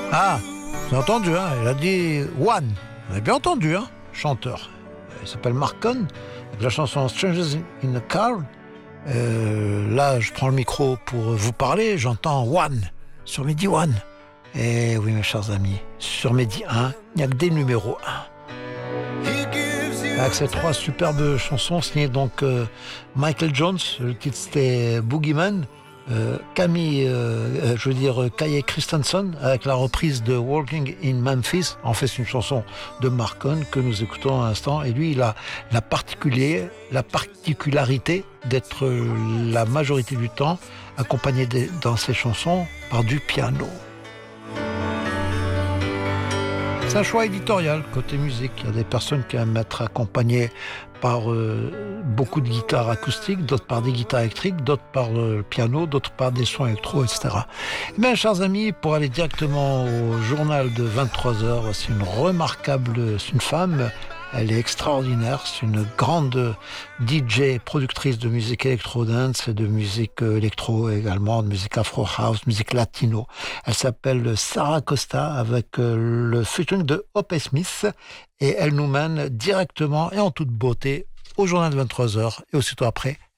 Ah, vous avez entendu, hein? Elle a dit One. Vous avez bien entendu, hein? Chanteur. Il s'appelle Mark Cohn. La chanson Strangers in a Car. Là, je prends le micro pour vous parler. J'entends One sur Midi One. Et oui, mes chers amis, sur Midi 1, il n'y a que des numéros 1. Avec ces trois superbes chansons signées donc Michael Jones, le titre c'était Boogeyman, Kaye Christensen avec la reprise de Walking in Memphis. En fait, c'est une chanson de Mark Cohn que nous écoutons à l'instant. Et lui, il a la particularité d'être la majorité du temps accompagné dans ses chansons par du piano. C'est un choix éditorial côté musique. Il y a des personnes qui aiment être accompagnées par beaucoup de guitares acoustiques, d'autres par des guitares électriques, d'autres par le piano, d'autres par des sons électro, etc. Mais chers amis, pour aller directement au journal de 23h, c'est une femme. Elle est extraordinaire, c'est une grande DJ, productrice de musique électro-dance et de musique électro également, de musique afro-house, musique latino. Elle s'appelle Sarah Costa avec le featuring de Hope Smith et elle nous mène directement et en toute beauté au journal de 23h et aussitôt après